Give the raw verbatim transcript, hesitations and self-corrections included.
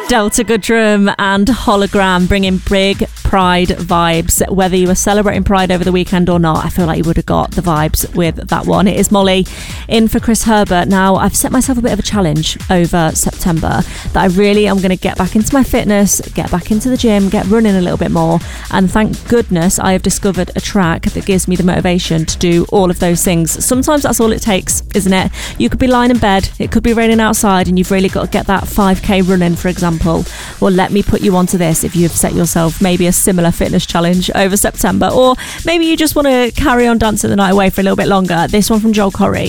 Delta Goodrum and Hologram bringing big Pride vibes. Whether you were celebrating Pride over the weekend or not, I feel like you would have got the vibes with that one. It is Molly in for Chris Herbert. Now, I've set myself a bit of a challenge over September that I really am going to get back into my fitness, get back into the gym, get running a little bit more. And thank goodness I have discovered a track that gives me the motivation to do all of those things. Sometimes that's all it takes, isn't it? You could be lying in bed, it could be raining outside, and you've really got to get that five K running, for example. Well, let me put you onto this if you've set yourself maybe a similar fitness challenge over September, or maybe you just want to carry on dancing the night away for a little bit longer. This one from Joel Corry.